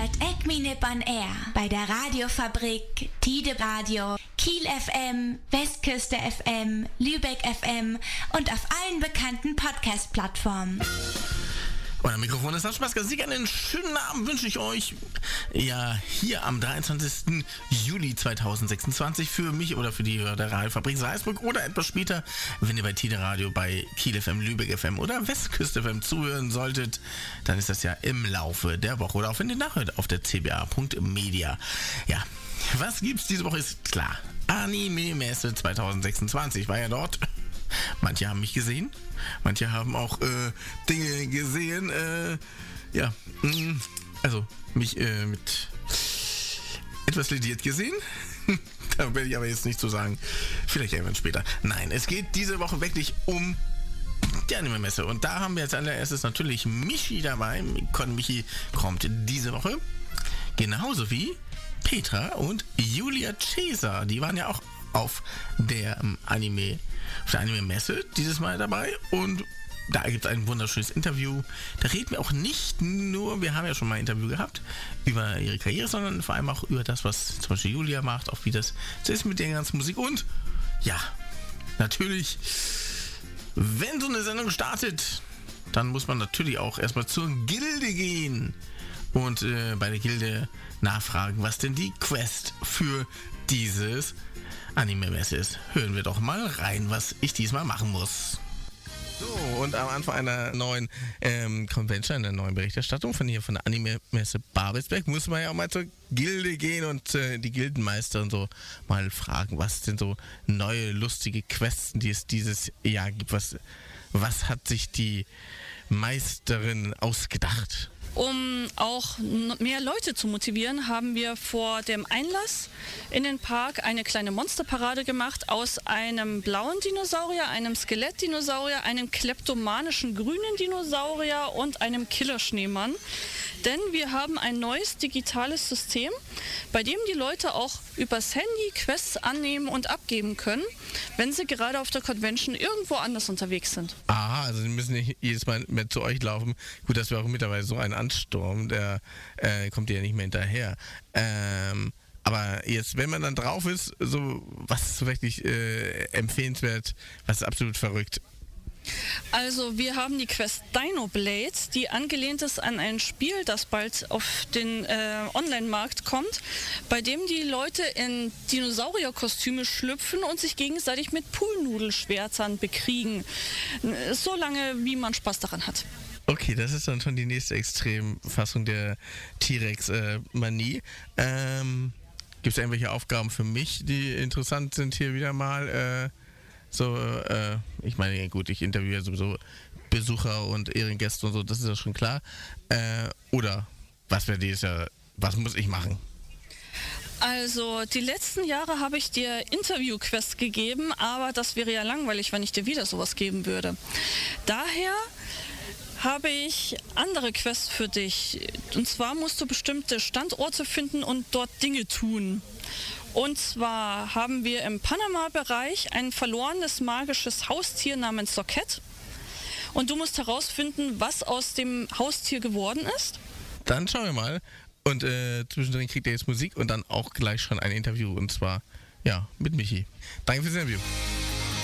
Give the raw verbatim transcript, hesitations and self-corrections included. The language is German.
hört Ekmi Nippon Air bei der Radiofabrik, Tide Radio, Kiel F M, Westküste F M, Lübeck F M und auf allen bekannten Podcast-Plattformen. Euer Mikrofon ist Spaß. Sieg, einen schönen Abend wünsche ich euch. Ja, hier am dreiundzwanzigsten Juli zweitausendsechsundzwanzig für mich oder für die der Radiofabrik Salzburg oder etwas später, wenn ihr bei Tide Radio bei Kiel F M, Lübeck F M oder Westküste F M zuhören solltet, dann ist das ja im Laufe der Woche oder auch wenn ihr nachhört auf der c b a punkt media. Ja, was gibt's diese Woche ist klar. Anime-Messe zweitausendsechsundzwanzig war ja dort. Manche haben mich gesehen, manche haben auch äh, Dinge gesehen, äh, ja, mh, also mich äh, mit etwas lediert gesehen. Da werde ich aber jetzt nicht so sagen, vielleicht irgendwann später. Nein, es geht diese Woche wirklich um die Anime-Messe und da haben wir als allererstes natürlich Michi dabei. Con Michi kommt diese Woche, genauso wie Petra und Julia Cesar, die waren ja auch auf der ähm, Anime, auf der Anime-Messe dieses Mal dabei und da gibt es ein wunderschönes Interview. Da reden wir auch nicht nur, wir haben ja schon mal ein Interview gehabt, über ihre Karriere, sondern vor allem auch über das, was zum Beispiel Julia macht, auch wie das so ist mit der ganzen Musik und ja, natürlich, wenn so eine Sendung startet, dann muss man natürlich auch erstmal zur Gilde gehen und äh, bei der Gilde nachfragen, was denn die Quest für dieses Anime-Messe ist. Hören wir doch mal rein, was ich diesmal machen muss. So, und am Anfang einer neuen ähm, Convention, einer neuen Berichterstattung von hier von der Anime-Messe Babelsberg, muss man ja auch mal zur Gilde gehen und äh, die Gildenmeister und so mal fragen, was denn so neue, lustige Quests, die es dieses Jahr gibt. Was, was hat sich die Meisterin ausgedacht? Um auch mehr Leute zu motivieren, haben wir vor dem Einlass in den Park eine kleine Monsterparade gemacht aus einem blauen Dinosaurier, einem Skelettdinosaurier, einem kleptomanischen grünen Dinosaurier und einem Killerschneemann. Denn wir haben ein neues digitales System, bei dem die Leute auch übers Handy Quests annehmen und abgeben können, wenn sie gerade auf der Convention irgendwo anders unterwegs sind. Aha, also sie müssen nicht jedes Mal mehr zu euch laufen. Gut, dass wir auch mittlerweile so einen Ansturm, der äh, kommt ja nicht mehr hinterher. Ähm, aber jetzt, wenn man dann drauf ist, so was ist so wirklich äh, empfehlenswert, was ist absolut verrückt? Also wir haben die Quest Dino Blade, die angelehnt ist an ein Spiel, das bald auf den äh, Online-Markt kommt, bei dem die Leute in Dinosaurierkostüme schlüpfen und sich gegenseitig mit Poolnudelschwertern bekriegen. So lange, wie man Spaß daran hat. Okay, das ist dann schon die nächste Extremfassung der T-Rex-Manie. Ähm, gibt es irgendwelche Aufgaben für mich, die interessant sind hier wieder mal? Äh, so, äh, ich meine, gut, ich interviewe sowieso Besucher und Ehrengäste und so, das ist ja schon klar. Äh, oder was wäre dieses Jahr, was muss ich machen? Also die letzten Jahre habe ich dir Interview-Quests gegeben, aber das wäre ja langweilig, wenn ich dir wieder sowas geben würde. Daher habe ich andere Quests für dich. Und zwar musst du bestimmte Standorte finden und dort Dinge tun. Und zwar haben wir im Panama-Bereich ein verlorenes magisches Haustier namens Socket. Und du musst herausfinden, was aus dem Haustier geworden ist. Dann schauen wir mal. Und äh, zwischendrin kriegt ihr jetzt Musik und dann auch gleich schon ein Interview. Und zwar, ja, mit Michi. Danke fürs Interview.